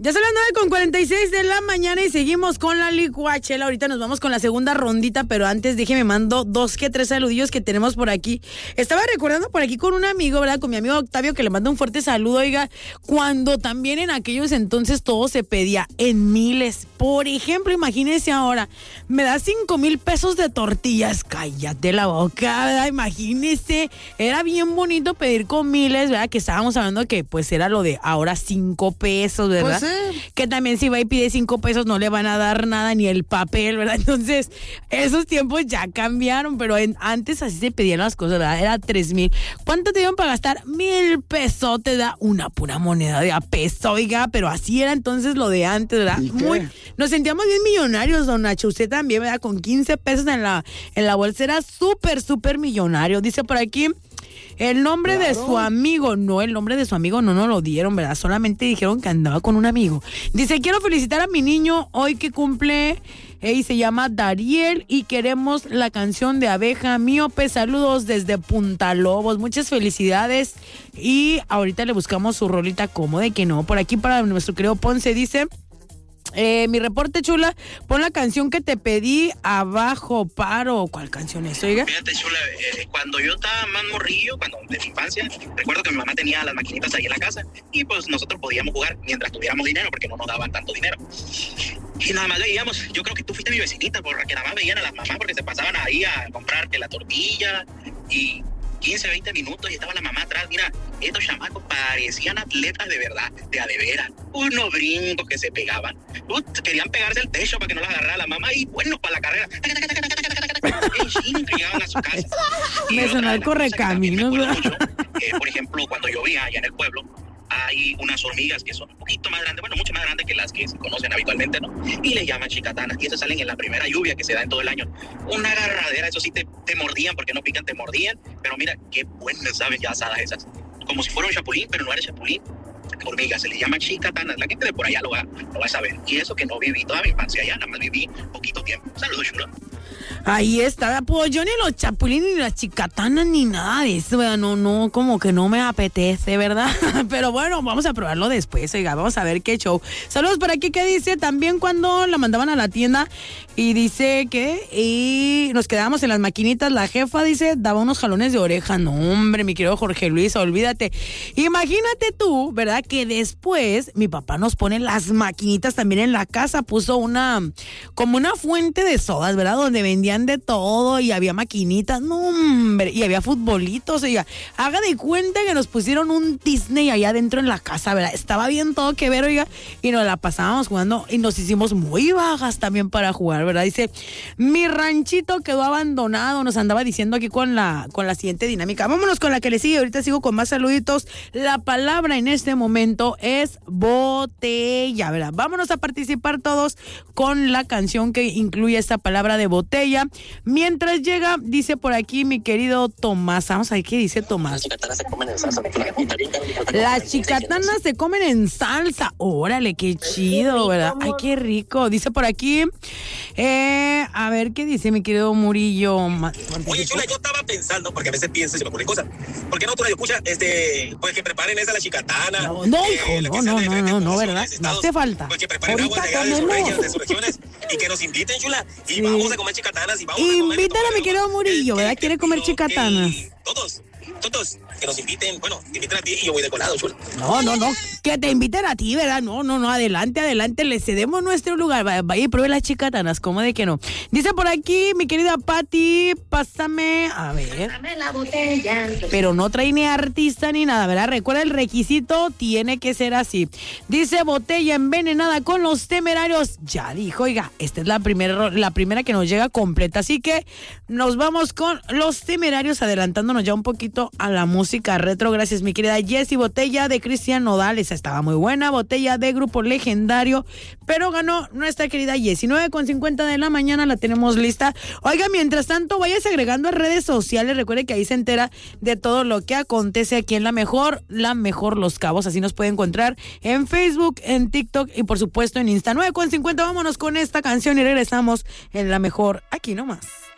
Ya son las 9:46 de la mañana y seguimos con la licuachela. Ahorita nos vamos con la segunda rondita, pero antes déjeme mando 2 que 3 saludillos que tenemos por aquí. Estaba recordando por aquí con un amigo, ¿verdad? Con mi amigo Octavio, que le mando un fuerte saludo, oiga, cuando también en aquellos entonces todo se pedía en miles. Por ejemplo, imagínese ahora, me da 5,000 pesos de tortillas. Cállate la boca, ¿verdad? Imagínese, era bien bonito pedir con miles, ¿verdad? Que estábamos hablando que pues era lo de ahora 5 pesos, ¿verdad? Pues que también si va y pide 5 pesos no le van a dar nada ni el papel, ¿verdad? Entonces, esos tiempos ya cambiaron, pero antes así se pedían las cosas, ¿verdad? Era 3,000. ¿Cuánto te dieron para gastar? 1,000 pesos, te da una pura moneda de a peso, oiga, pero así era entonces lo de antes, ¿verdad? Nos sentíamos bien millonarios, don Nacho, usted también, ¿verdad? Con 15 pesos en la bolsa era súper millonario. Dice por aquí, el nombre de su amigo, no, el nombre de su amigo no nos lo dieron, ¿verdad? Solamente dijeron que andaba con un amigo. Dice, quiero felicitar a mi niño hoy que cumple, y se llama Dariel, y queremos la canción de Abeja Miope. Saludos desde Punta Lobos. Muchas felicidades. Y ahorita le buscamos su rolita, como de que no. Por aquí para nuestro querido Ponce dice... mi reporte, chula, pon la canción que te pedí, Abajo Paro. ¿Cuál canción es, oiga? Fíjate, chula, cuando yo estaba más morrillo, cuando de mi infancia, recuerdo que mi mamá tenía las maquinitas ahí en la casa y pues nosotros podíamos jugar mientras tuviéramos dinero porque no nos daban tanto dinero. Y nada más veíamos, yo creo que tú fuiste mi vecinita, porque nada más veían a las mamás porque se pasaban ahí a comprarte la tortilla y 15, 20 minutos y estaba la mamá atrás. Mira, estos chamacos parecían atletas de verdad, de a de veras. Unos brincos que se pegaban. Querían pegarse el techo para que no las agarrara la mamá y bueno, para la carrera. En chin, que llegaban a su casa. Me sonó el correcaminos. Por ejemplo, cuando llovía allá en el pueblo, hay unas hormigas que son un poquito más grandes, bueno, mucho más grandes que las que se conocen habitualmente, ¿no? Y les llaman chicatanas, y esas salen en la primera lluvia que se da en todo el año. Una agarradera, eso sí te mordían, porque no pican, te mordían, pero mira, qué buenas saben ya asadas esas. Como si fuera un chapulín, pero no era chapulín. Hormigas, se les llama chicatanas, la gente de por allá lo va a saber. Y eso que no viví toda mi infancia allá, nada más viví poquito tiempo. Saludos, chula. Ahí está, pues yo ni los chapulines, ni las chicatanas, ni nada de eso, ¿verdad? No, como que no me apetece, ¿verdad? Pero bueno, vamos a probarlo después, oiga, vamos a ver qué show. Saludos por aquí, ¿qué dice? También cuando la mandaban a la tienda y dice que y nos quedábamos en las maquinitas, la jefa dice, daba unos jalones de oreja. No, hombre, mi querido Jorge Luis, olvídate. Imagínate tú, ¿verdad? Que después mi papá nos pone las maquinitas también en la casa, puso como una fuente de sodas, ¿verdad? Donde vendían de todo y había maquinitas, no hombre, y había futbolitos, oiga, haga de cuenta que nos pusieron un Disney allá adentro en la casa, ¿verdad? Estaba bien todo que ver, oiga, y nos la pasábamos jugando y nos hicimos muy bajas también para jugar, ¿verdad? Dice, mi ranchito quedó abandonado, nos andaba diciendo aquí con la siguiente dinámica. Vámonos con la que le sigue, ahorita sigo con más saluditos. La palabra en este momento es botella, ¿verdad? Vámonos a participar todos con la canción que incluye esta palabra de botella. Mientras llega, dice por aquí mi querido Tomás. Vamos a ver qué dice Tomás. Las chicatanas se comen en salsa. Órale, qué chido, ¿verdad? Ay, qué rico. Dice por aquí, a ver qué dice mi querido Murillo. Oye, chula, yo estaba pensando, porque a veces pienso y se me ocurren cosas. ¿Por qué no tú la escuchas? Pues que preparen esa la chicatana. No, ¿verdad? No hace falta. Pues que preparen agua de sus regiones y que nos inviten, chula. Y sí, vamos a comer chicatanas y vamos a comer. Invítale a mi querido Murillo, ¿verdad? ¿Quiere comer chicatanas? Todos, que nos inviten, bueno, te inviten a ti y yo voy de colado, chula. No, que te inviten a ti, ¿verdad? No, adelante, le cedemos nuestro lugar, vaya y pruebe las chicatanas, ¿cómo de que no? Dice por aquí, mi querida Patti, pásame, a ver. Pásame la botella. Pero no trae ni artista ni nada, ¿verdad? Recuerda, el requisito tiene que ser así. Dice, botella envenenada con Los Temerarios. Ya dijo, oiga, esta es la primera que nos llega completa, así que nos vamos con Los Temerarios, adelantándonos ya un poquito a la música retro. Gracias, mi querida Jessie. Botella de Cristian Nodal, esa estaba muy buena. Botella de Grupo Legendario, pero ganó nuestra querida Jessie. 9:50 de la mañana, la tenemos lista. Oiga, mientras tanto, váyase agregando a redes sociales. Recuerde que ahí se entera de todo lo que acontece aquí en La Mejor Los Cabos. Así nos puede encontrar en Facebook, en TikTok y por supuesto en Insta. 9:50, vámonos con esta canción y regresamos en La Mejor, aquí nomás.